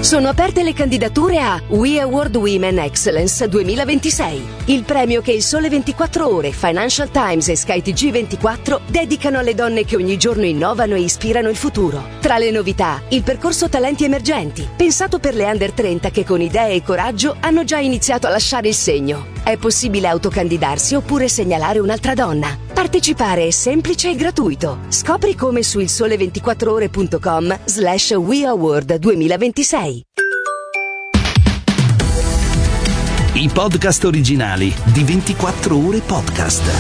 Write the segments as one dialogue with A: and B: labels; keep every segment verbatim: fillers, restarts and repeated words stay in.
A: Sono aperte le candidature a We Award Women Excellence duemilaventisei, il premio che il Sole ventiquattro Ore, Financial Times e Sky T G ventiquattro dedicano alle donne che ogni giorno innovano e ispirano il futuro. Tra le novità, il percorso Talenti Emergenti, pensato per le under trenta che con idee e coraggio hanno già iniziato a lasciare il segno. È possibile autocandidarsi oppure segnalare un'altra donna. Partecipare è semplice e gratuito. Scopri come su il sole ventiquattro ore punto com slash We Award duemilaventisei.
B: I podcast originali di ventiquattro Ore Podcast.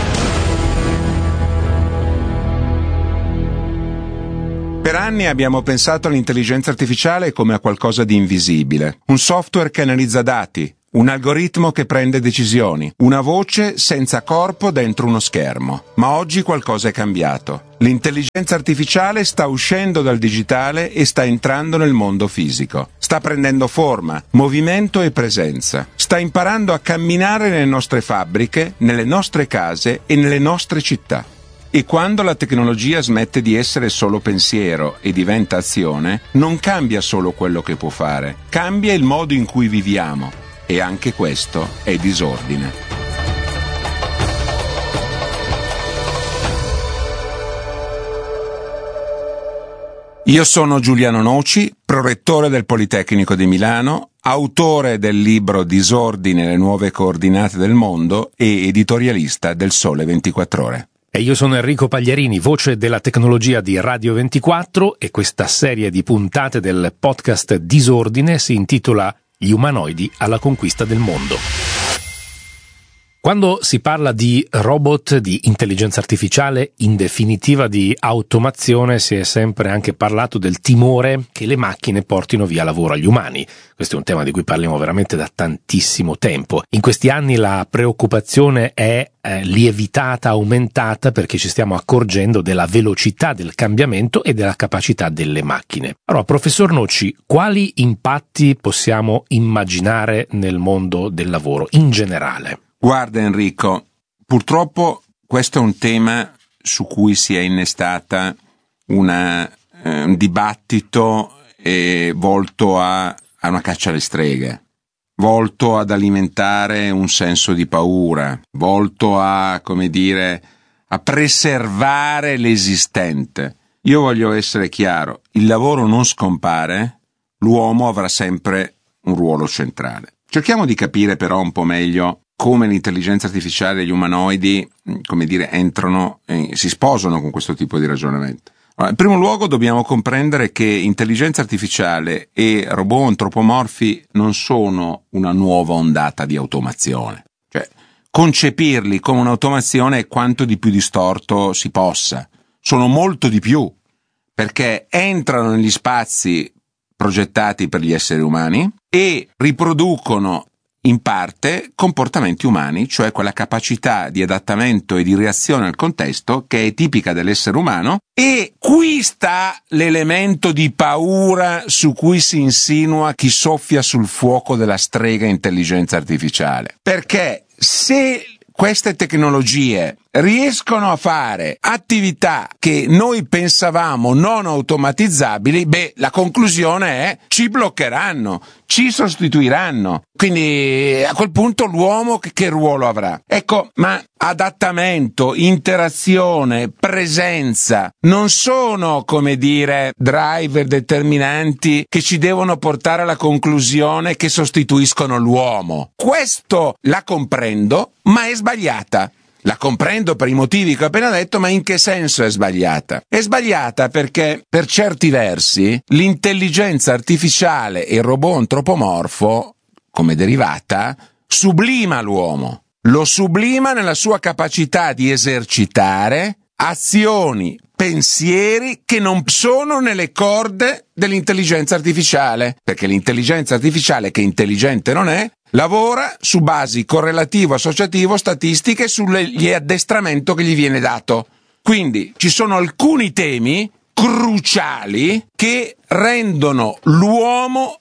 C: Per anni abbiamo pensato all'intelligenza artificiale come a qualcosa di invisibile. Un software che analizza dati, un algoritmo che prende decisioni, una voce senza corpo dentro uno schermo. Ma oggi qualcosa è cambiato. L'intelligenza artificiale sta uscendo dal digitale e sta entrando nel mondo fisico. Sta prendendo forma, movimento e presenza. Sta imparando a camminare nelle nostre fabbriche, nelle nostre case e nelle nostre città. E quando la tecnologia smette di essere solo pensiero e diventa azione, non cambia solo quello che può fare, cambia il modo in cui viviamo. E anche questo è disordine. Io sono Giuliano Noci, prorettore del Politecnico di Milano, autore del libro Disordine, le nuove coordinate del mondo e editorialista del Sole ventiquattro Ore.
D: E io sono Enrico Pagliarini, voce della tecnologia di Radio ventiquattro, e questa serie di puntate del podcast Disordine si intitola Gli umanoidi alla conquista del mondo. Quando si parla di robot, di intelligenza artificiale, in definitiva di automazione, si è sempre anche parlato del timore che le macchine portino via lavoro agli umani. Questo è un tema di cui parliamo veramente da tantissimo tempo. In questi anni la preoccupazione è eh, lievitata, aumentata, perché ci stiamo accorgendo della velocità del cambiamento e della capacità delle macchine. Allora, professor Noci, quali impatti possiamo immaginare nel mondo del lavoro in generale?
C: Guarda Enrico, purtroppo questo è un tema su cui si è innestata una, eh, un dibattito eh, volto a, a una caccia alle streghe, volto ad alimentare un senso di paura, volto a, come dire, a preservare l'esistente. Io voglio essere chiaro, il lavoro non scompare, l'uomo avrà sempre un ruolo centrale. Cerchiamo di capire però un po' meglio come l'intelligenza artificiale e gli umanoidi, come dire, entrano e si sposano con questo tipo di ragionamento. Allora, in primo luogo dobbiamo comprendere che intelligenza artificiale e robot antropomorfi non sono una nuova ondata di automazione. Cioè, concepirli come un'automazione è quanto di più distorto si possa. Sono molto di più, perché entrano negli spazi progettati per gli esseri umani e riproducono in parte comportamenti umani, cioè quella capacità di adattamento e di reazione al contesto che è tipica dell'essere umano, e qui sta l'elemento di paura su cui si insinua chi soffia sul fuoco della strega intelligenza artificiale. Perché se queste tecnologie riescono a fare attività che noi pensavamo non automatizzabili, beh, la conclusione è ci bloccheranno, ci sostituiranno. Quindi a quel punto l'uomo che, che ruolo avrà? Ecco, ma adattamento, interazione, presenza non sono, come dire, driver determinanti che ci devono portare alla conclusione che sostituiscono l'uomo. Questo la comprendo, ma è sbagliata. La comprendo per i motivi che ho appena detto, ma in che senso è sbagliata? È sbagliata perché, per certi versi, l'intelligenza artificiale e il robot antropomorfo, come derivata, sublima l'uomo. Lo sublima nella sua capacità di esercitare azioni, pensieri che non sono nelle corde dell'intelligenza artificiale, perché l'intelligenza artificiale, che intelligente non è, lavora su basi correlativo, associativo, statistiche sugli addestramento che gli viene dato. Quindi ci sono alcuni temi cruciali che rendono l'uomo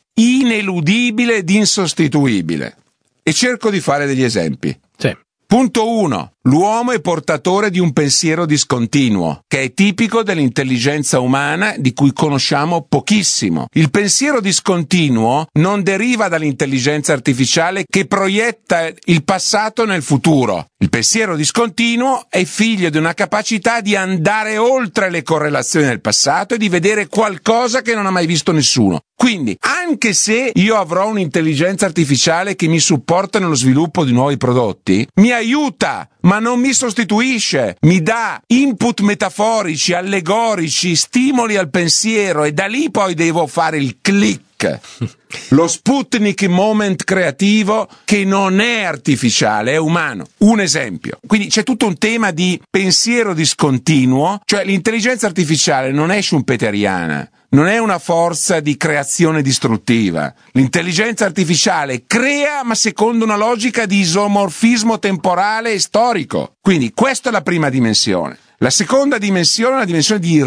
C: ineludibile ed insostituibile. E cerco di fare degli esempi.
D: Sì.
C: Punto uno. L'uomo è portatore di un pensiero discontinuo, che è tipico dell'intelligenza umana di cui conosciamo pochissimo. Il pensiero discontinuo non deriva dall'intelligenza artificiale che proietta il passato nel futuro. Il pensiero discontinuo è figlio di una capacità di andare oltre le correlazioni del passato e di vedere qualcosa che non ha mai visto nessuno. Quindi, anche se io avrò un'intelligenza artificiale che mi supporta nello sviluppo di nuovi prodotti, mi aiuta, ma non mi sostituisce, mi dà input metaforici, allegorici, stimoli al pensiero e da lì poi devo fare il click. Lo Sputnik moment creativo che non è artificiale, è umano. Un esempio. Quindi c'è tutto un tema di pensiero discontinuo, cioè l'intelligenza artificiale non è schumpeteriana, non è una forza di creazione distruttiva. L'intelligenza artificiale crea, ma secondo una logica di isomorfismo temporale e storico. Quindi questa è la prima dimensione. La seconda dimensione è una dimensione di